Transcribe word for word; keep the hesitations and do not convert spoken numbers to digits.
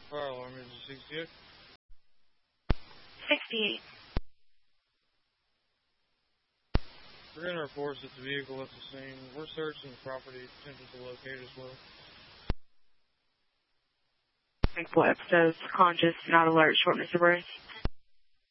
Fire alarm is sixty-eight. sixty-eight. We're getting reports that the vehicle at the scene. We're searching the property, attempting to locate as well. Web says conscious, not alert, shortness of breath.